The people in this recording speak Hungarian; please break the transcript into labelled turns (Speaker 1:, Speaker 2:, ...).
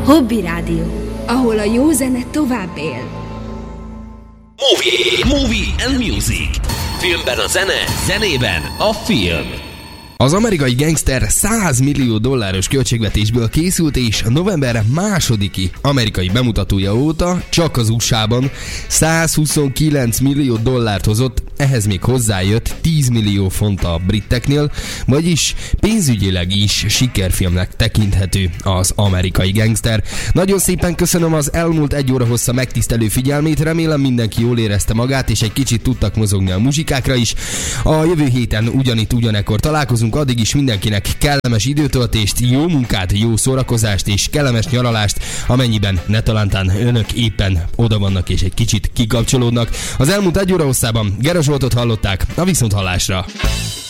Speaker 1: Hobby Rádió, ahol a jó zene tovább él.
Speaker 2: Movie and Music. Filmben a zene, zenében a film.
Speaker 3: Az amerikai gangster $100 millió költségvetésből készült, és november 2-i amerikai bemutatója óta csak az USA-ban $129 millió hozott, ehhez még hozzájött 10 millió font a briteknél, vagyis pénzügyileg is sikerfilmnek tekinthető az amerikai gangster. Nagyon szépen köszönöm az elmúlt 1 óra hossza megtisztelő figyelmét, remélem mindenki jól érezte magát, és egy kicsit tudtak mozogni a muzsikákra is. A jövő héten ugyanekkor találkozunk, addig is mindenkinek kellemes időtöltést, jó munkát, jó szórakozást és kellemes nyaralást, amennyiben netalántán önök éppen oda vannak és egy kicsit kikapcsolódnak. Az elmúlt 1 óra hosszában Gera Zsoltot hallották, a viszonthallásra.